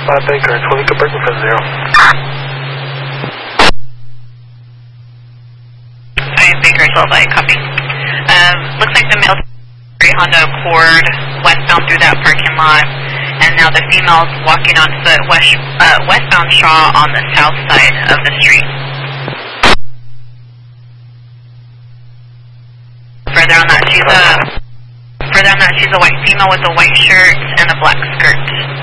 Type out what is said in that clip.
Baker, Tolika Bergen for 0. Hi, Baker 12, I copy. Looks like the male's Honda Accord westbound through that parking lot, and now the female's walking on foot westbound Shaw on the south side of the street. Further on that, she's a white female with a white shirt and a black skirt.